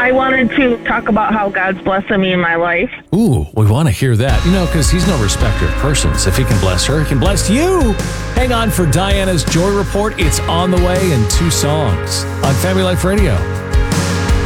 I wanted to talk about how God's blessing me in my life. Ooh, we want to hear that. Because he's no respecter of persons. If he can bless her, he can bless you. Hang on for Diana's Joy Report. It's on the way in 2 songs on Family Life Radio.